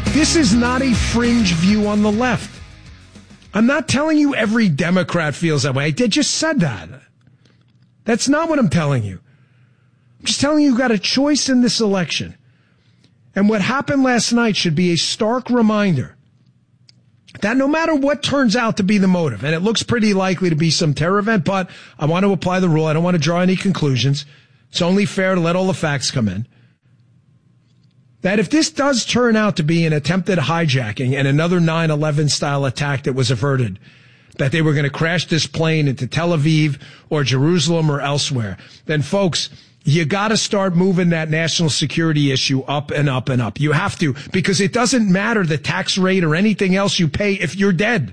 This is not a fringe view on the left. I'm not telling you every Democrat feels that way. I just said that. That's not what I'm telling you. I'm just telling you got a choice in this election. And what happened last night should be a stark reminder that no matter what turns out to be the motive, and it looks pretty likely to be some terror event, but I want to apply the rule. I don't want to draw any conclusions. It's only fair to let all the facts come in. That if this does turn out to be an attempted hijacking and another 9/11 style attack that was averted, that they were going to crash this plane into Tel Aviv or Jerusalem or elsewhere, then folks, you got to start moving that national security issue up and up and up. You have to, because it doesn't matter the tax rate or anything else you pay if you're dead.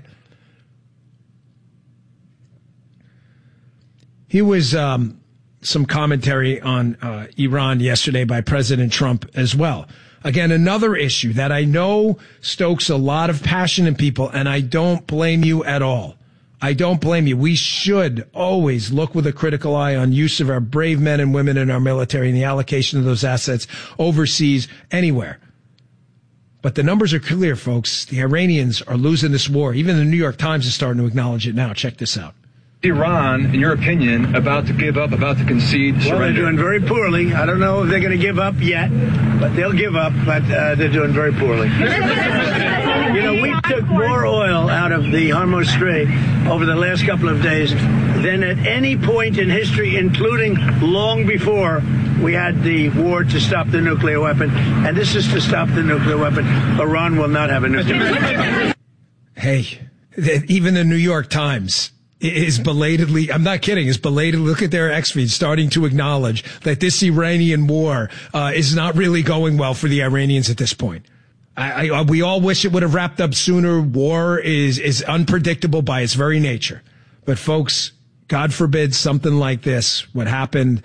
Here was some commentary on Iran yesterday by President Trump as well. Again, another issue that I know stokes a lot of passion in people, and I don't blame you at all. I don't blame you. We should always look with a critical eye on use of our brave men and women in our military and the allocation of those assets overseas, anywhere. But the numbers are clear, folks. The Iranians are losing this war. Even the New York Times is starting to acknowledge it now. Check this out. Iran, in your opinion, about to give up, about to concede, surrender? Well, they're doing very poorly. I don't know if they're going to give up yet, but they'll give up, but they're doing very poorly. You know, we took more oil out of the Hormuz Strait over the last couple of days than at any point in history, including long before we had the war to stop the nuclear weapon. And this is to stop the nuclear weapon. Iran will not have a nuclear weapon. Hey, even the New York Times is belatedly, I'm not kidding, is belated. Look at their X-feed starting to acknowledge that this Iranian war is not really going well for the Iranians at this point. We all wish it would have wrapped up sooner. War is unpredictable by its very nature. But folks, God forbid something like this, what happened,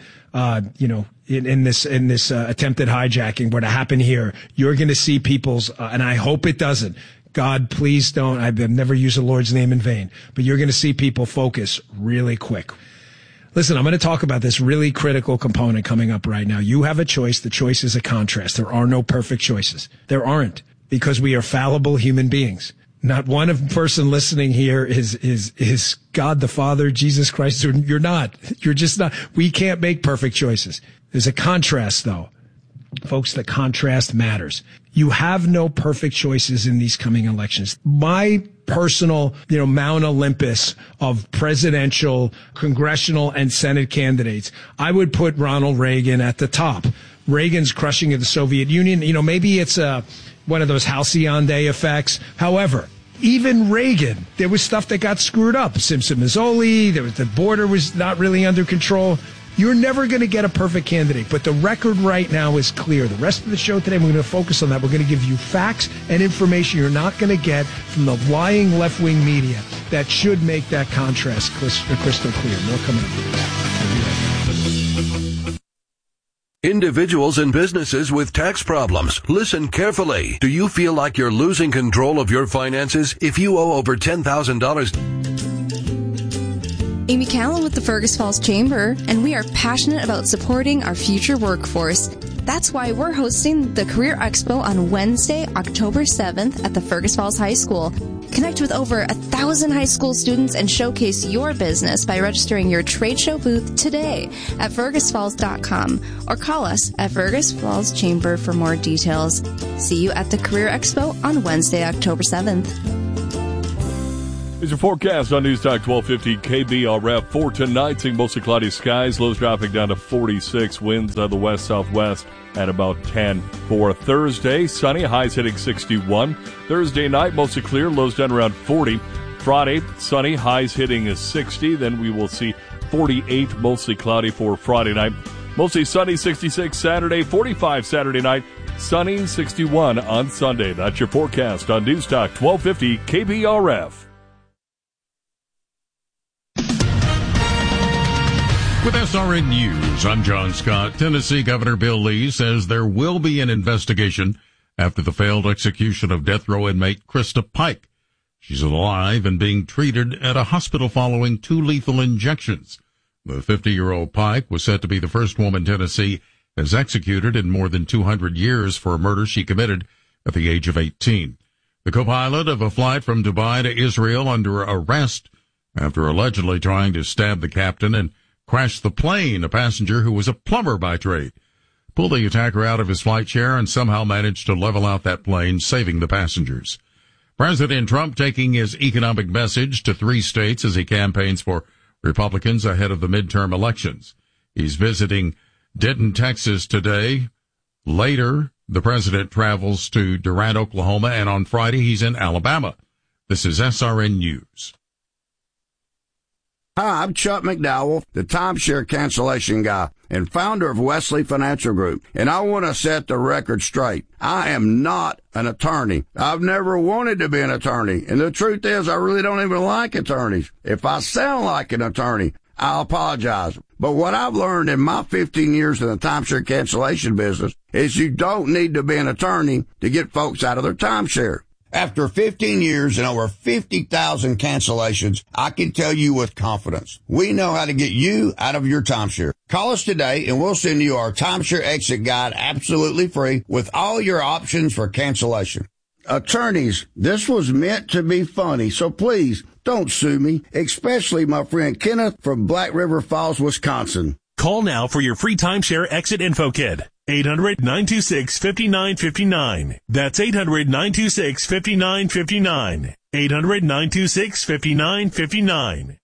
in this attempted hijacking were to happen here, you're going to see people's, and I hope it doesn't. God, please don't. I've never used the Lord's name in vain, but you're going to see people focus really quick. Listen, I'm going to talk about this really critical component coming up right now. You have a choice. The choice is a contrast. There are no perfect choices. There aren't, because we are fallible human beings. Not one person listening here is God the Father, Jesus Christ. You're not. You're just not. We can't make perfect choices. There's a contrast, though. Folks, the contrast matters. You have no perfect choices in these coming elections. My personal, Mount Olympus of presidential, congressional, and Senate candidates, I would put Ronald Reagan at the top. Reagan's crushing of the Soviet Union. Maybe it's one of those halcyon day effects. However, even Reagan, there was stuff that got screwed up. Simpson-Mazzoli, the border was not really under control. You're never going to get a perfect candidate, but the record right now is clear. The rest of the show today, we're going to focus on that. We're going to give you facts and information you're not going to get from the lying left-wing media that should make that contrast crystal clear. More coming up. Individuals and businesses with tax problems, listen carefully. Do you feel like you're losing control of your finances if you owe over $10,000? Amy Callan with the Fergus Falls Chamber, and we are passionate about supporting our future workforce. That's why we're hosting the Career Expo on Wednesday, October 7th at the Fergus Falls High School. Connect with over 1,000 high school students and showcase your business by registering your trade show booth today at fergusfalls.com or call us at Fergus Falls Chamber for more details. See you at the Career Expo on Wednesday, October 7th. Here's your forecast on News Talk 1250 KBRF. For tonight, seeing mostly cloudy skies, lows dropping down to 46, winds out of the west-southwest at about 10. For Thursday, sunny, highs hitting 61. Thursday night, mostly clear, lows down around 40. Friday, sunny, highs hitting 60. Then we will see 48, mostly cloudy for Friday night. Mostly sunny, 66 Saturday, 45 Saturday night, sunny, 61 on Sunday. That's your forecast on News Talk 1250 KBRF. With SRN News, I'm John Scott. Tennessee Governor Bill Lee says there will be an investigation after the failed execution of death row inmate Krista Pike. She's alive and being treated at a hospital following 2 lethal injections. The 50-year-old Pike was said to be the first woman Tennessee has executed in more than 200 years for a murder she committed at the age of 18. The co-pilot of a flight from Dubai to Israel under arrest after allegedly trying to stab the captain and crash the plane, a passenger who was a plumber by trade. Pulled the attacker out of his flight chair and somehow managed to level out that plane, saving the passengers. President Trump taking his economic message to 3 states as he campaigns for Republicans ahead of the midterm elections. He's visiting Denton, Texas today. Later, the president travels to Durant, Oklahoma, and on Friday he's in Alabama. This is SRN News. Hi, I'm Chuck McDowell, the timeshare cancellation guy and founder of Wesley Financial Group, and I want to set the record straight. I am not an attorney. I've never wanted to be an attorney, and the truth is I really don't even like attorneys. If I sound like an attorney, I apologize. But what I've learned in my 15 years in the timeshare cancellation business is you don't need to be an attorney to get folks out of their timeshare. After 15 years and over 50,000 cancellations, I can tell you with confidence, we know how to get you out of your timeshare. Call us today and we'll send you our timeshare exit guide absolutely free with all your options for cancellation. Attorneys, this was meant to be funny, so please don't sue me, especially my friend Kenneth from Black River Falls, Wisconsin. Call now for your free timeshare exit info kit. 800-926-5959. That's 800-926-5959. 800-926-5959.